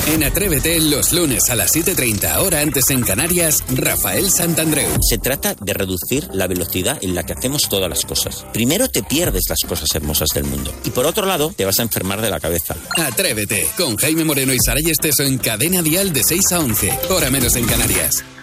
En Atrévete, los lunes a las 7:30, hora antes en Canarias, Rafael Santandreu. Se trata de reducir la velocidad en la que hacemos todas las cosas. Primero te pierdes las cosas hermosas del mundo. Y por otro lado, te vas a enfermar de la cabeza. Atrévete, con Jaime Moreno y Saray Esteso en Cadena Dial de 6 a 11, hora menos en Canarias.